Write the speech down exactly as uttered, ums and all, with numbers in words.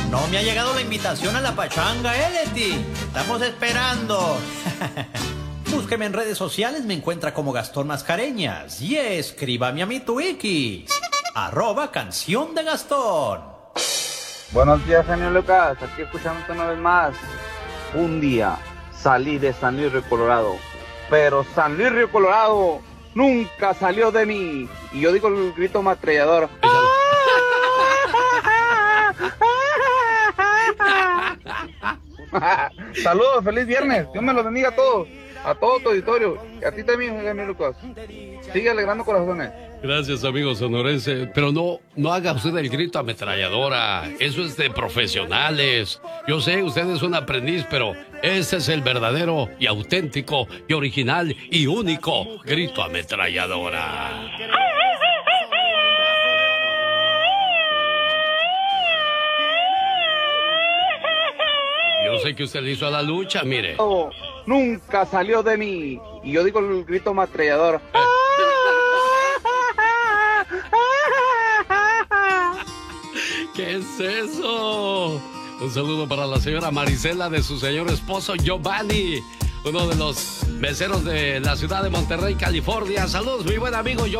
No me ha llegado la invitación a la pachanga, ¿eh, Leti? Estamos esperando. Búsqueme en redes sociales, me encuentra como Gastón Mascareñas. Y escríbame a mi Twiki, arroba Canción de Gastón. Buenos días, genio Lucas. Aquí escuchándote una vez más. Un día salí de San Luis Río Colorado, pero San Luis Río Colorado nunca salió de mí. Y yo digo el grito ametrallador. Saludos, feliz viernes. Dios me los bendiga a todos, a todo tu auditorio. Y a ti también, genio Lucas. Sigue alegrando corazones. Gracias, amigo sonorense. Pero no, no haga usted el grito ametralladora. Eso es de profesionales. Yo sé, usted es un aprendiz, pero ese es el verdadero y auténtico y original y único grito ametralladora. Yo sé que usted le hizo a la lucha, mire. Oh, nunca salió de mí. Y yo digo el grito ametrallador. ¿Qué es eso? Un saludo para la señora Marisela de su señor esposo Giovanni, uno de los meseros de la ciudad de Monterrey, California. Saludos, mi buen amigo Giovanni.